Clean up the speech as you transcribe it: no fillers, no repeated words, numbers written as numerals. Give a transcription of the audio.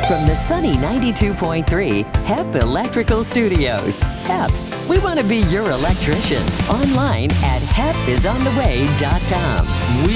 From the sunny 92.3 HEP Electrical Studios. HEP, we want to be your electrician. Online at hepisontheway.com.